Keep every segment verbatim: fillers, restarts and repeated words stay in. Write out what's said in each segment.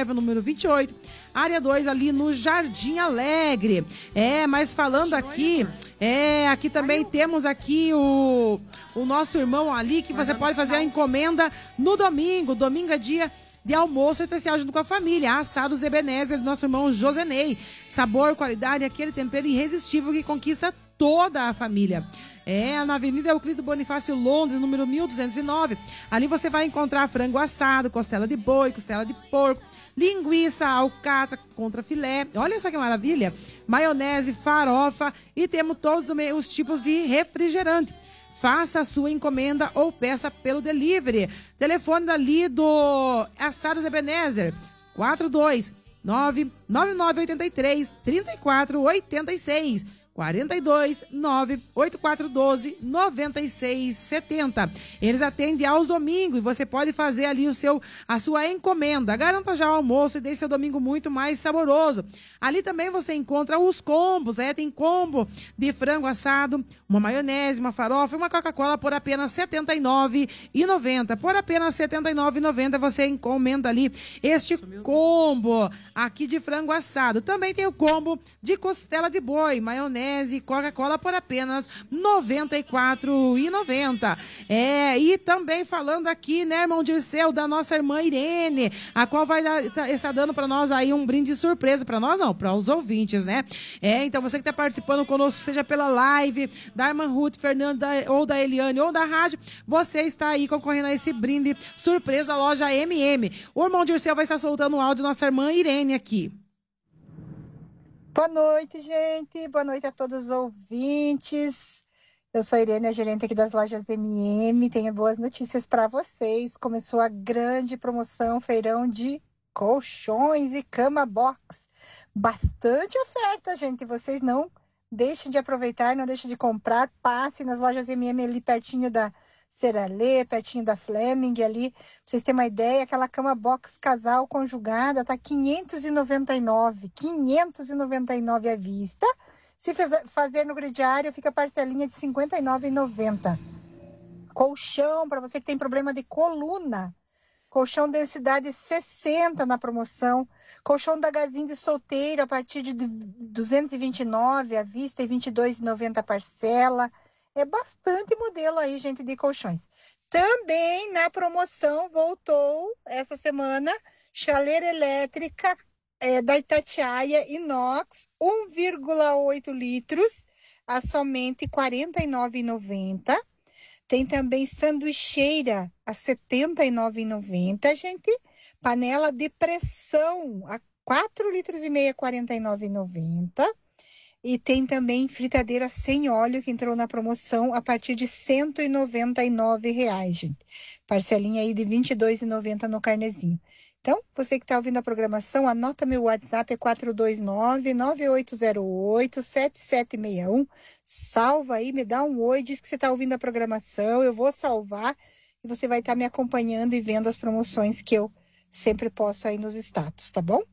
Minerva, número vinte e oito, área dois, ali no Jardim Alegre. É, mas falando aqui, é, aqui também temos aqui o, o nosso irmão ali, que você pode fazer a encomenda no domingo. Domingo é dia de almoço especial junto com a família. Assados Ebenezer, do nosso irmão Josenei. Sabor, qualidade, aquele tempero irresistível que conquista toda a família. É, na Avenida Euclido Bonifácio, Londres, número mil duzentos e nove. Ali você vai encontrar frango assado, costela de boi, costela de porco, linguiça, alcatra, contra filé. Olha só que maravilha. Maionese, farofa e temos todos os tipos de refrigerante. Faça a sua encomenda ou peça pelo delivery. Telefone dali do Assados Ebenezer, quatro dois nove nove nove oito três três quatro oito seis. quarenta e dois, nove, oitenta e quatro, doze, noventa e seis, setenta. Eles atendem aos domingos e você pode fazer ali o seu, a sua encomenda. Garanta já o almoço e deixe seu domingo muito mais saboroso. Ali também você encontra os combos, é, tem combo de frango assado, uma maionese, uma farofa e uma Coca-Cola por apenas setenta e nove reais e noventa centavos. Por apenas setenta e nove reais e noventa centavos você encomenda ali este combo aqui de frango assado. Também tem o combo de costela de boi, maionese e Coca-Cola por apenas noventa e quatro reais e noventa centavos. É, e também falando aqui, né, irmão Dirceu, da nossa irmã Irene, a qual vai dar, tá, está dando para nós aí um brinde surpresa, para nós não, para os ouvintes, né? É, então você que está participando conosco, seja pela live da irmã Ruth Fernanda ou da Eliane ou da rádio, você está aí concorrendo a esse brinde surpresa loja M M. O irmão Dirceu vai estar soltando o áudio da nossa irmã Irene aqui. Boa noite, gente. Boa noite a todos os ouvintes. Eu sou a Irene, a gerente aqui das lojas M M. Tenho boas notícias para vocês. Começou a grande promoção, feirão de colchões e cama box. Bastante oferta, gente. Vocês não deixem de aproveitar, não deixem de comprar. Passe nas lojas M M ali pertinho da Seralê, pertinho da Fleming ali. Pra vocês terem uma ideia, aquela cama box casal conjugada tá quinhentos e noventa e nove reais. quinhentos e noventa e nove reais à vista. Se fazer no crediário, fica parcelinha de cinquenta e nove reais e noventa centavos. Colchão, para você que tem problema de coluna. Colchão densidade sessenta na promoção. Colchão da Gazin de solteiro a partir de duzentos e vinte e nove reais à vista e vinte e dois reais e noventa centavos parcela. É bastante modelo aí, gente, de colchões. Também na promoção voltou essa semana chaleira elétrica é, da Itatiaia inox um vírgula oito litros a somente quarenta e nove reais e noventa centavos. Tem também sanduicheira a setenta e nove reais e noventa centavos, gente. Panela de pressão a quatro litros e meio, quarenta e nove reais e noventa centavos. E tem também fritadeira sem óleo, que entrou na promoção a partir de cento e noventa e nove reais, gente. Parcelinha aí de vinte e dois reais e noventa centavos no carnezinho. Então, você que está ouvindo a programação, anota meu WhatsApp, é quatro dois nove, nove oito zero oito, sete sete seis um. Salva aí, me dá um oi, diz que você está ouvindo a programação, eu vou salvar e você vai estar tá me acompanhando e vendo as promoções que eu sempre posto aí nos status, tá bom?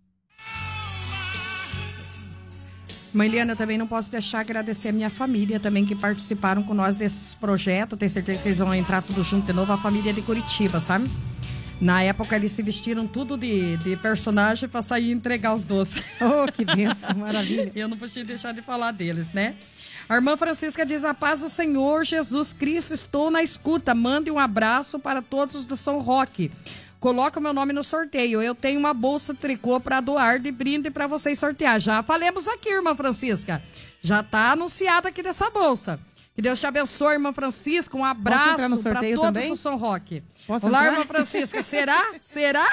Mãe Eliana, eu também não posso deixar de agradecer a minha família também que participaram com nós desses projetos. Tenho certeza que eles vão entrar tudo junto de novo, a família de Curitiba, sabe? Na época eles se vestiram tudo de, de personagem para sair e entregar os doces. Oh, que bênção, maravilha. Eu não podia deixar de falar deles, né? A irmã Francisca diz: a paz do Senhor Jesus Cristo, estou na escuta. Mande um abraço para todos do São Roque. Coloca o meu nome no sorteio. Eu tenho uma bolsa tricô para doar de brinde para vocês sortear. Já falamos aqui, irmã Francisca. Já está anunciada aqui dessa bolsa. Que Deus te abençoe, irmã Francisca. Um abraço para todos também? Do São Roque. Posso Olá, entrar? Irmã Francisca. Será? Será?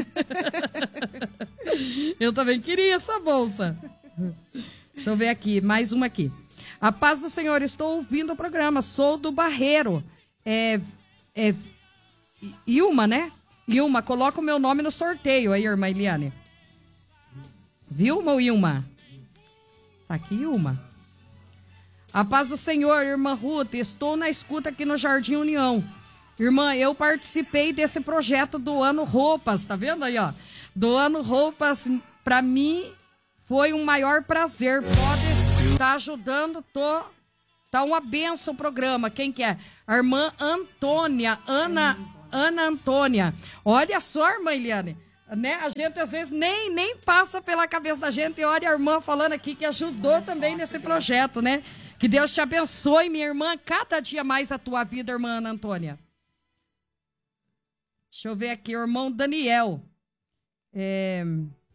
Eu também queria essa bolsa. Deixa eu ver aqui. Mais uma aqui. A paz do Senhor. Estou ouvindo o programa. Sou do Barreiro. É... é Ilma, né? Ilma, coloca o meu nome no sorteio aí, irmã Eliane. Vilma ou Ilma? Tá aqui, Ilma. A paz do Senhor, irmã Ruth, estou na escuta aqui no Jardim União. Irmã, eu participei desse projeto do Ano Roupas, tá vendo aí, ó? Do Ano Roupas, pra mim, foi um maior prazer. Pode estar ajudando, tô... Tá uma benção o programa, quem que é? A irmã Antônia, Ana... Ana Antônia. Olha só, irmã Eliane. né? A gente às vezes nem, nem passa pela cabeça da gente. E olha a irmã falando aqui que ajudou também nesse projeto, né? Que Deus te abençoe, minha irmã, cada dia mais a tua vida, irmã Ana Antônia. Deixa eu ver aqui, o irmão Daniel. É...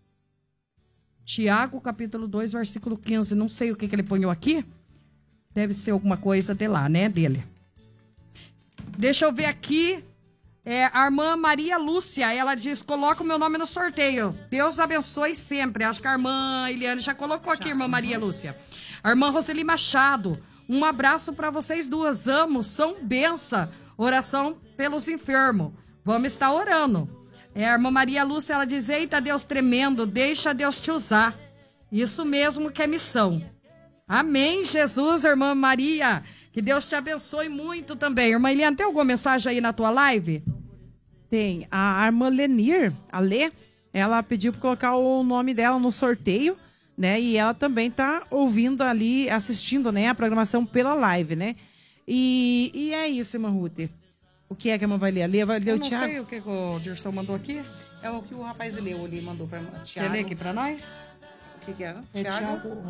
Tiago, capítulo dois, versículo quinze. Não sei o que, que ele ponhou aqui. Deve ser alguma coisa de lá, né, dele. Deixa eu ver aqui. É, a irmã Maria Lúcia, ela diz, coloca o meu nome no sorteio. Deus abençoe sempre. Acho que a irmã Eliane já colocou aqui, irmã Maria Lúcia. A irmã Roseli Machado, um abraço para vocês duas. Amo, são benção. Oração pelos enfermos. Vamos estar orando. É, a irmã Maria Lúcia, ela diz, eita Deus tremendo, deixa Deus te usar. Isso mesmo que é missão. Amém, Jesus, irmã Maria. Que Deus te abençoe muito também. Irmã Eliane, tem alguma mensagem aí na tua live? Tem. A irmã Lenir, a Lê, ela pediu para colocar o nome dela no sorteio, né? E ela também tá ouvindo ali, assistindo, né, a programação pela live, né? E, e é isso, irmã Ruth. O que é que a irmã vai ler? A Lê vai ler Eu o não Tiago? sei o que o Dirceu mandou aqui. É o que o rapaz leu ali, mandou para Quer Tiago. ler aqui para nós? O que que é? É Tiago? Tiago.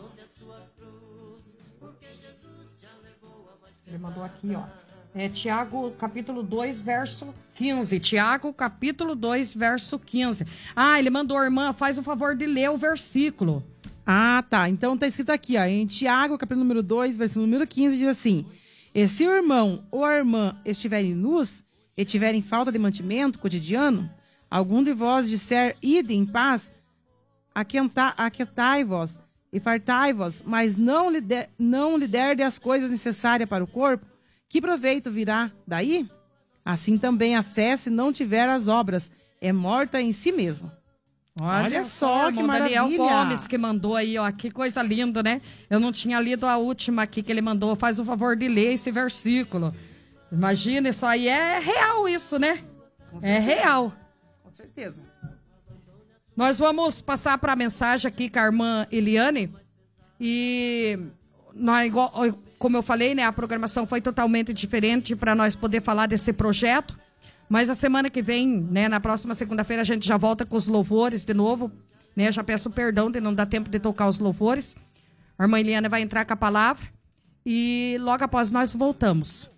Ele mandou aqui, ó. É Tiago, capítulo dois, verso quinze. Tiago, capítulo dois, verso quinze. Ah, ele mandou, irmã, faz o favor de ler o versículo. Ah, tá. Então tá escrito aqui, ó. Em Tiago, capítulo número dois, versículo número quinze, diz assim: e se o irmão ou a irmã estiverem nus e tiverem falta de mantimento cotidiano, algum de vós disser, ide em paz, aquenta- aquietai-vos e fartai-vos, mas não lhe, de, não lhe der as coisas necessárias para o corpo, que proveito virá daí? Assim também a fé, se não tiver as obras, é morta em si mesma. Olha, Olha só, só, irmão que Daniel maravilha. Gomes que mandou aí, ó. Que coisa linda, né? Eu não tinha lido a última aqui que ele mandou. Faz o favor de ler esse versículo. Imagina, isso aí é real, isso, né? É real. Com certeza. Nós vamos passar para a mensagem aqui com a irmã Eliane. E, nós, igual, como eu falei, né, a programação foi totalmente diferente para nós poder falar desse projeto. Mas a semana que vem, né, na próxima segunda-feira, a gente já volta com os louvores de novo. Né? Já peço perdão de não dar tempo de tocar os louvores. A irmã Eliane vai entrar com a palavra. E logo após nós voltamos.